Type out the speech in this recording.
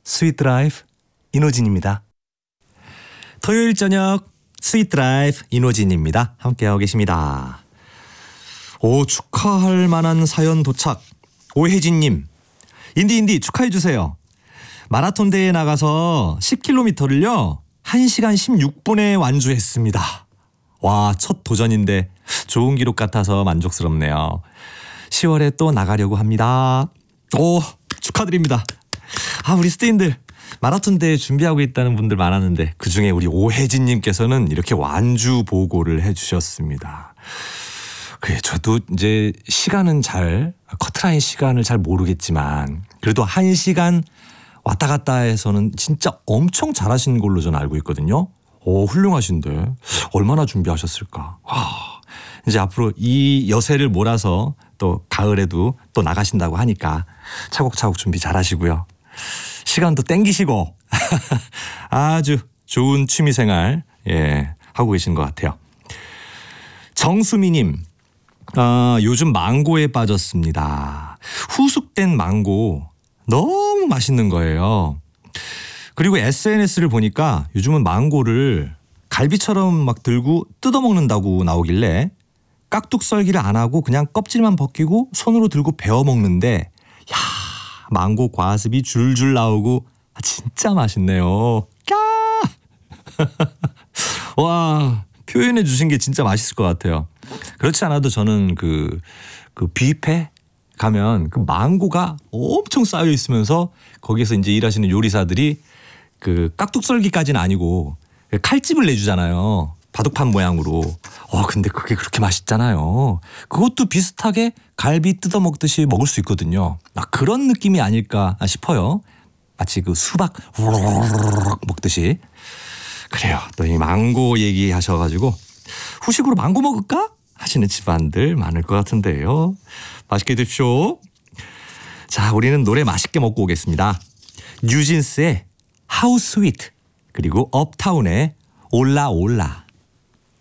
스윗 드라이브 이노진입니다. 토요일 저녁 스윗 드라이브 이노진입니다. 함께하고 계십니다. 오, 축하할 만한 사연 도착. 오혜진님, 인디 축하해주세요. 마라톤 대회에 나가서 10km를요 1시간 16분에 완주했습니다. 와, 첫 도전인데 좋은 기록 같아서 만족스럽네요. 10월에 또 나가려고 합니다. 오, 축하드립니다. 우리 스테인들 마라톤 대회 준비하고 있다는 분들 많았는데 그중에 우리 오혜진님께서는 이렇게 완주 보고를 해주셨습니다. 그래, 저도 이제 시간은 커트라인 시간을 잘 모르겠지만 그래도 1시간 왔다 갔다 해서는 진짜 엄청 잘하시는 걸로 저는 알고 있거든요. 오, 훌륭하신데 얼마나 준비하셨을까. 이제 앞으로 이 여세를 몰아서 또 가을에도 또 나가신다고 하니까 차곡차곡 준비 잘하시고요. 시간도 땡기시고 아주 좋은 취미생활 하고 계신 것 같아요. 정수미님, 요즘 망고에 빠졌습니다. 후숙된 망고 너무 맛있는 거예요. 그리고 SNS를 보니까 요즘은 망고를 갈비처럼 막 들고 뜯어먹는다고 나오길래 깍둑 썰기를 안 하고 그냥 껍질만 벗기고 손으로 들고 베어 먹는데 망고 과습이 줄줄 나오고 진짜 맛있네요. 와, 표현해 주신 게 진짜 맛있을 것 같아요. 그렇지 않아도 저는 그 뷔페 가면 그 망고가 엄청 쌓여 있으면서 거기서 이제 일하시는 요리사들이 그 깍둑 썰기까지는 아니고 칼집을 내주잖아요. 바둑판 모양으로. 근데 그게 그렇게 맛있잖아요. 그것도 비슷하게 갈비 뜯어 먹듯이 먹을 수 있거든요. 그런 느낌이 아닐까 싶어요. 마치 그 수박 먹듯이. 그래요. 또 이 망고 얘기하셔가지고 후식으로 망고 먹을까 하시는 집안들 많을 것 같은데요. 맛있게 드십시오. 자, 우리는 노래 맛있게 먹고 오겠습니다. 뉴진스의 How Sweet 그리고 업타운의 올라 올라.